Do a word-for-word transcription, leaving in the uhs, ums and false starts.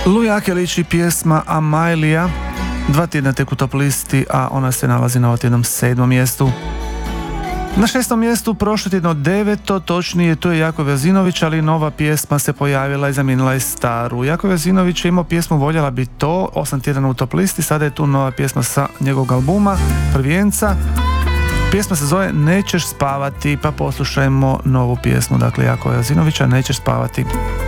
Luja Akelić i pjesma Amailija, dva tjedna tek u top listi, a ona se nalazi na ovotjednom sedmom mjestu. Na šestom mjestu prošlo tjedno deveto, točnije to je Jakov Jazinović, ali nova pjesma se pojavila i zamijenila je staru. Jakov Jazinović je imao pjesmu Voljela bi to, osam tjedana u top listi, sada je tu nova pjesma sa njegovog albuma Prvijenca. Pjesma se zove Nećeš spavati, pa poslušajmo novu pjesmu, dakle Jakova Jazinovića, Nećeš spavati.